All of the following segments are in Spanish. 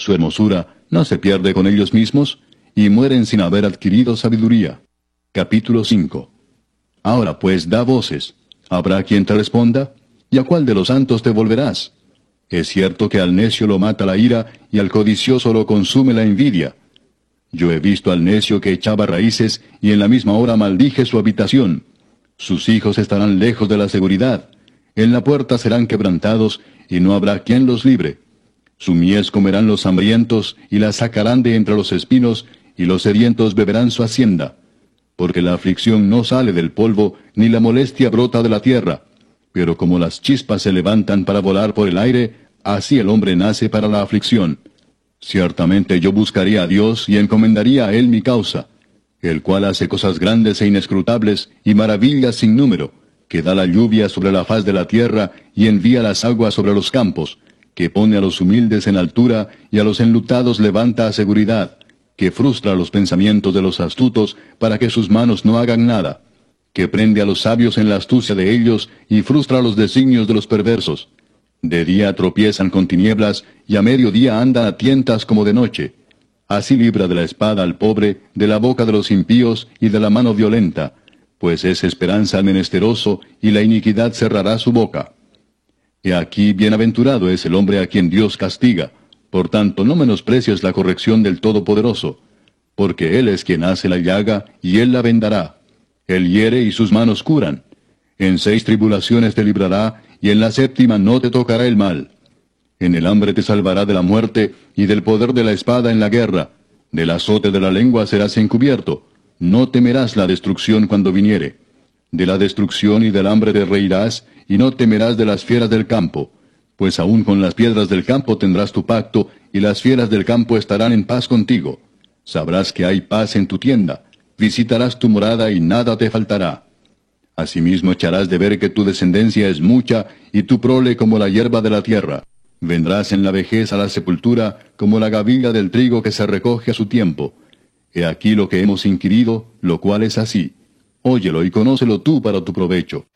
Su hermosura no se pierde con ellos mismos, y mueren sin haber adquirido sabiduría. Capítulo 5. Ahora pues da voces. ¿Habrá quien te responda? ¿Y a cuál de los santos te volverás? Es cierto que al necio lo mata la ira, y al codicioso lo consume la envidia. Yo he visto al necio que echaba raíces, y en la misma hora maldije su habitación. Sus hijos estarán lejos de la seguridad. En la puerta serán quebrantados, y no habrá quien los libre. Su mies comerán los hambrientos, y la sacarán de entre los espinos, y los sedientos beberán su hacienda. Porque la aflicción no sale del polvo, ni la molestia brota de la tierra. Pero como las chispas se levantan para volar por el aire, así el hombre nace para la aflicción. Ciertamente yo buscaría a Dios y encomendaría a Él mi causa, el cual hace cosas grandes e inescrutables y maravillas sin número, que da la lluvia sobre la faz de la tierra y envía las aguas sobre los campos, que pone a los humildes en altura y a los enlutados levanta a seguridad, que frustra los pensamientos de los astutos para que sus manos no hagan nada, que prende a los sabios en la astucia de ellos y frustra los designios de los perversos. De día tropiezan con tinieblas, y a mediodía andan a tientas como de noche. Así libra de la espada al pobre, de la boca de los impíos y de la mano violenta, pues es esperanza al menesteroso, y la iniquidad cerrará su boca. He aquí bienaventurado es el hombre a quien Dios castiga, por tanto no menosprecies la corrección del Todopoderoso, porque Él es quien hace la llaga, y Él la vendará. Él hiere y sus manos curan. En 6 tribulaciones te librará, y en la 7ª no te tocará el mal. En el hambre te salvará de la muerte, y del poder de la espada en la guerra. Del azote de la lengua serás encubierto. No temerás la destrucción cuando viniere. De la destrucción y del hambre te reirás, y no temerás de las fieras del campo. Pues aun con las piedras del campo tendrás tu pacto, y las fieras del campo estarán en paz contigo. Sabrás que hay paz en tu tienda. Visitarás tu morada y nada te faltará. Asimismo echarás de ver que tu descendencia es mucha, y tu prole como la hierba de la tierra. Vendrás en la vejez a la sepultura, como la gavilla del trigo que se recoge a su tiempo. He aquí lo que hemos inquirido, lo cual es así. Óyelo y conócelo tú para tu provecho.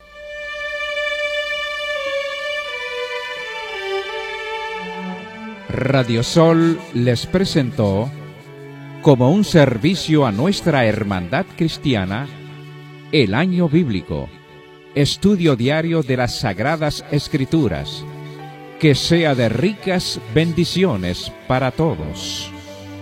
Radio Sol les presentó, como un servicio a nuestra hermandad cristiana, el Año Bíblico, estudio diario de las Sagradas Escrituras, que sea de ricas bendiciones para todos.